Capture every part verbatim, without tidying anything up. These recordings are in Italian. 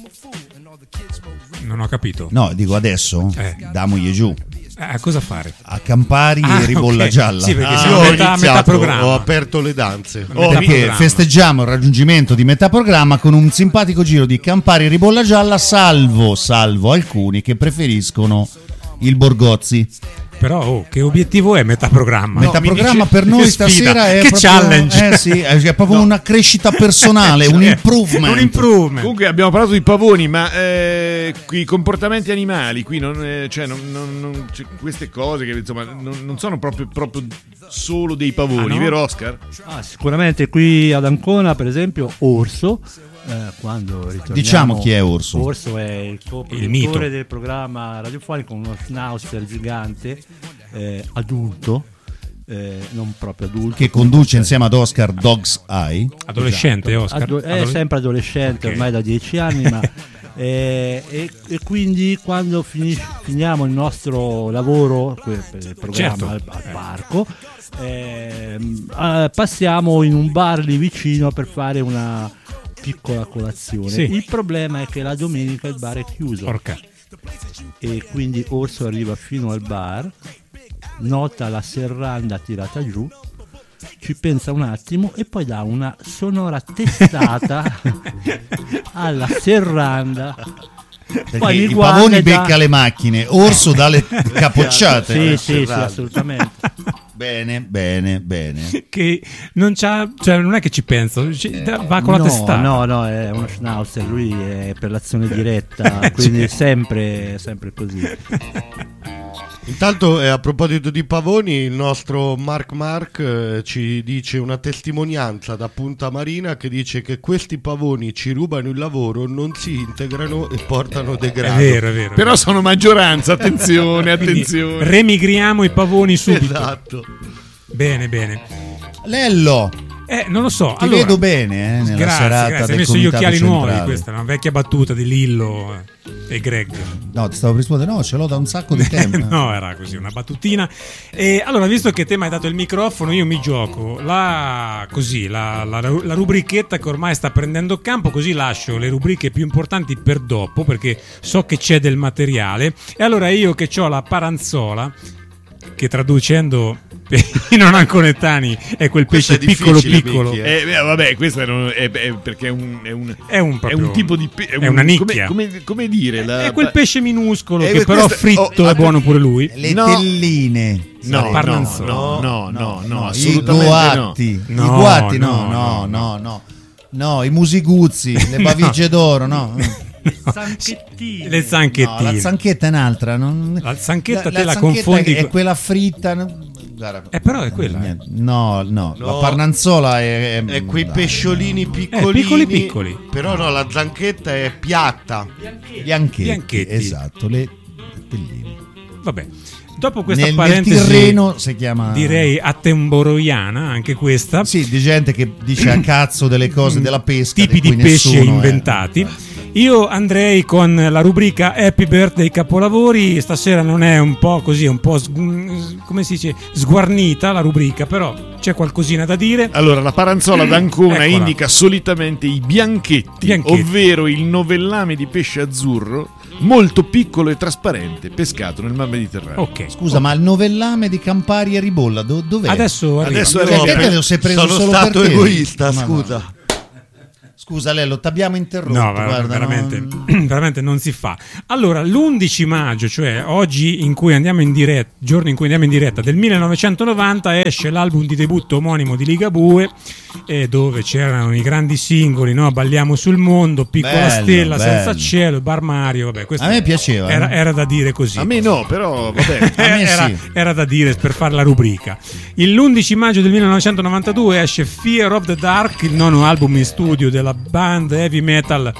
Non ho capito. No, dico adesso, Eh. damogli giù. A cosa fare? A Campari Ah, e Ribolla ok. Gialla. Sì, perché Ah, siamo io a ho metà, iniziato, metà programma. ho aperto le danze. Metà Oh, perché programma. festeggiamo il raggiungimento di metà programma con un simpatico giro di Campari e Ribolla Gialla, salvo, salvo alcuni che preferiscono il Borgozzi. Però oh, che obiettivo è metà programma? Metà Mi programma dice- per noi che sfida, stasera è che proprio, challenge. eh sì, è proprio una crescita personale, un Cioè, improvement. un improvement. Comunque abbiamo parlato di pavoni, ma eh, i comportamenti animali qui non, eh, cioè, non, non, non- cioè, queste cose che insomma non, non sono proprio, proprio solo dei pavoni, Ah, no? vero Oscar? Ah, sicuramente qui ad Ancona, per esempio, Orso. eh, quando ritorniamo, Diciamo chi è Orso. Orso è il Il mito. co-produttore del programma radiofonico, uno schnauzer gigante, eh, adulto, eh, non proprio adulto. Che conduce insieme ad Oscar Dog's Eye. Adolescente, Oscar? Ado- è Adole- sempre adolescente, Ok. ormai da dieci anni, ma eh, e, e quindi quando finis- finiamo il nostro lavoro que- per il programma Certo. al, al parco, ehm, eh, passiamo in un bar lì vicino per fare una piccola colazione. Sì. Il problema è che la domenica il bar è chiuso Porca. e quindi Orso arriva fino al bar, nota la serranda tirata giù, ci pensa un attimo e poi dà una sonora testata alla serranda. Perché Poi mi i guarda pavoni e dà- becca le macchine, Orso dà le capocciate. Sì, Eh, sì, sì, serrate. assolutamente. Bene, bene, bene. Che non c'ha, cioè non è che ci penso, ci- va con la no, testata. no, no, è uno schnauzer, lui è per l'azione diretta, quindi è sempre, sempre così. Intanto, eh, a proposito di pavoni, il nostro Mark Mark eh, ci dice una testimonianza da Punta Marina che dice che questi pavoni ci rubano il lavoro, non si integrano e portano È degrado. vero, è vero. Però sono maggioranza, attenzione, Quindi attenzione. remigriamo i pavoni subito. Esatto. Bene, bene. Lello, Eh, non lo so. ti allora, vedo bene eh, nella grazie, serata grazie. del Hai messo gli comitato occhiali centrale. nuovi. Questa è una vecchia battuta di Lillo eh, e Greg. No, ti stavo per rispondere, no, ce l'ho da un sacco di tempo. No, era così, una battutina. E allora, visto che te mi hai dato il microfono, io mi gioco la, così, la, la, la rubrichetta che ormai sta prendendo campo, così lascio le rubriche più importanti per dopo, perché so che c'è del materiale. E allora io che ho la paranzola, che traducendo i non anconetani è quel Questo pesce è piccolo difficile, piccolo. Michi, eh. Eh, beh, vabbè, questo è, un- è- è perché è un, è un, È un, è proprio- un tipo di pe- è una nicchia. Come, come, come dire? La, È quel pesce minuscolo Eh, che però questo- fritto oh, è buono pure lui. Le No. telline. No, sarebbe. Parnanzola. no, no, no, no, I assolutamente guatti, no. i guatti, no, No, no, no, no, no, no, i musiguzzi, le baviglie d'oro, no. Zanchettine. Le No, zanchettine. la zanchetta è un'altra. Non... La zanchetta te la zanchetta confondi è con- quella fritta. no? Guarda, Eh, però è quella. niente. No, no, la No. parnanzola è, È quei dai, pesciolini dai. piccolini, piccoli piccoli. Però no, la zanchetta è piatta. Bianchetti, Bianchetti. esatto, le telline. Vabbè. Dopo questa Nel, nel parentesi Tirreno si chiama. direi attemboroiana, anche questa. Sì, di gente che dice a cazzo delle cose della pesca. Tipi di di cui pesce nessuno è- inventati. Io andrei con la rubrica Happy Birthday Capolavori. Stasera non è un po' così, un po' sgu- come si dice, sguarnita la rubrica, però c'è qualcosina da dire. Allora, la paranzola d'Ancona Eccola. indica solitamente i bianchetti, Bianchetti. ovvero il novellame di pesce azzurro molto piccolo e trasparente, pescato nel Mar Mediterraneo. Ok. Scusa, ma il novellame di Campari e Ribolla do- dov'è? Adesso arriva. Adesso Cioè, arriva. te lo sei preso Sono solo stato per te? egoista, Ma no. scusa. Scusa Lello, ti abbiamo interrotto. No, ver- guarda, veramente, no? veramente non si fa. Allora, l'undici maggio, cioè oggi in cui andiamo in diretta, giorno in cui andiamo in diretta del millenovecentonovanta, esce l'album di debutto omonimo di Ligabue, eh, dove c'erano i grandi singoli, no? Balliamo sul mondo, Piccola Bello, stella, bello. Senza cielo, Bar Mario, vabbè, questo A me piaceva, Era, eh. era da dire così. A me no, però vabbè. A me era, sì. era da dire per fare la rubrica. Il- L'undici maggio del millenovecentonovantadue esce Fear of the Dark, il nono album in studio della band heavy metal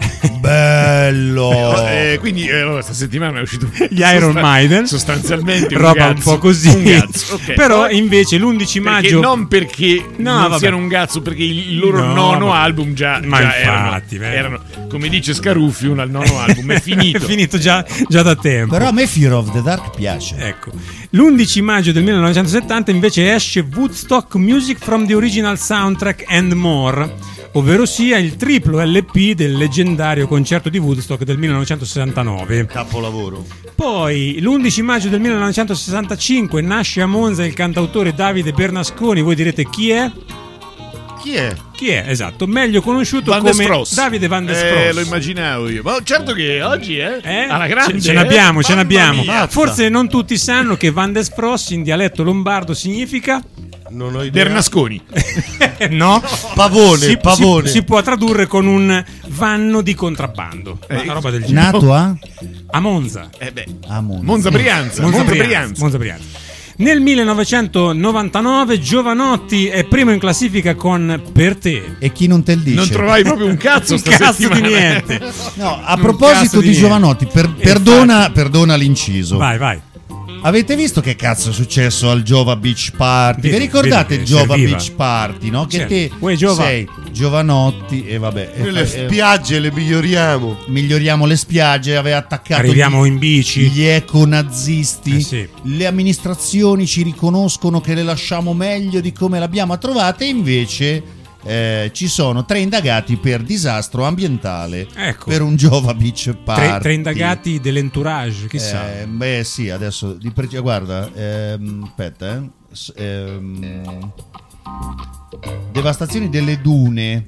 Bello. Eh, quindi eh, allora, questa settimana è uscito gli Iron sostan- Maiden, sostanzialmente un roba un gazzo, po' così. un gazzo, ok. Però Poi- invece l'undici perché maggio non perché No, non vabbè. siano un gazzo, perché il loro No, nono ma- album già, ma già infatti, erano, beh. erano, come dice Scaruffi, il nono album è finito. è finito già, già da tempo. Però a me Fear of the Dark piace. Ecco, l'undici maggio del millenovecentosettanta invece esce Woodstock Music from the Original Soundtrack and More, ovvero sia il triplo L P del leggendario concerto di Woodstock del millenovecentosessantanove. Capolavoro. Poi l'undici maggio del millenovecentosessantacinque nasce a Monza il cantautore Davide Bernasconi. Voi direte chi è? Chi è? Chi è? Esatto, meglio conosciuto Van der come Spross. Davide Van der Eh, Spross. lo immaginavo io. Ma certo che oggi, eh? Eh? Alla grande. Ce, ce n'abbiamo, eh? ce Mamma n'abbiamo. mia. Forse non tutti sanno che Van der Spross in dialetto lombardo significa Non ho idea. Bernasconi. no, Pavone, si, pavone. Si, si può tradurre con un vanno di contrabbando, Eh, una roba del genere. Nato a? A Monza. Eh beh. A Monza. Monza Brianza. Monza, Monza Brianza, Brianza. Monza Brianza. Nel millenovecentonovantanove Giovanotti è primo in classifica con Per te. E chi non te il dice? Non trovai proprio un cazzo Un sta cazzo di settimana. niente. No, a Un proposito cazzo di, di Giovanotti, per- niente. perdona, perdona l'inciso. Vai, vai. Avete visto che cazzo è successo al Giova Beach Party? Vedi, Vi ricordate vedi il che Giova serviva. Beach Party, no? Che Certo. te Uè, Giova. sei Giovanotti e vabbè. Noi e le fa- e- spiagge le miglioriamo. miglioriamo le spiagge, aveva attaccato Arriviamo gli, in bici. gli econazisti. Eh sì. Le amministrazioni ci riconoscono che le lasciamo meglio di come l'abbiamo trovate, invece eh, ci sono tre indagati per disastro ambientale Ecco. per un Giova Beach Party. Tre, tre indagati dell'entourage, chissà. Eh, beh sì, adesso di preci- guarda, ehm, aspetta, eh. S- ehm, devastazioni delle dune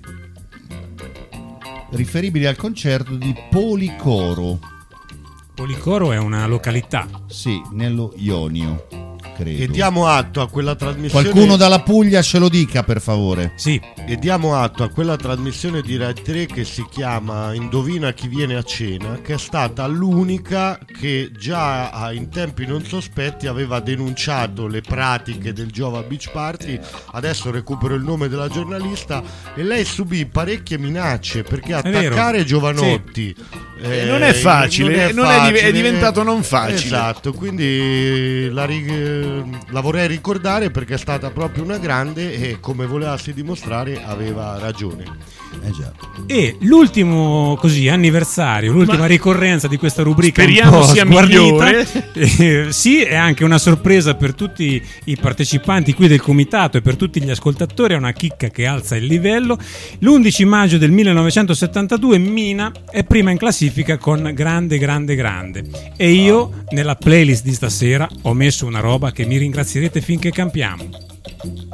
riferibili al concerto di Policoro, Policoro è una località. sì, nello Ionio, credo. E diamo atto a quella trasmissione. Qualcuno dalla Puglia ce lo dica, per favore. Sì, E diamo atto a quella trasmissione di Rai tre che si chiama Indovina chi viene a cena, che è stata l'unica che già a- in tempi non sospetti aveva denunciato le pratiche del Giova Beach Party. Adesso recupero il nome della giornalista. E lei subì parecchie minacce perché vero. attaccare Giovanotti Eh, non è facile, non è div- è diventato non facile. Esatto, quindi la, ri- la vorrei ricordare perché è stata proprio una grande e, come volevasi dimostrare, aveva ragione. Eh già. e l'ultimo così anniversario, l'ultima Ma- ricorrenza di questa rubrica un Speriamo po' sia sguarnita. migliore. Eh, sì, è anche una sorpresa per tutti i partecipanti qui del comitato e per tutti gli ascoltatori, è una chicca che alza il livello. L'undici maggio del millenovecentosettantadue Mina è prima in classifica con Grande Grande Grande, e io nella playlist di stasera ho messo una roba che mi ringrazierete finché campiamo.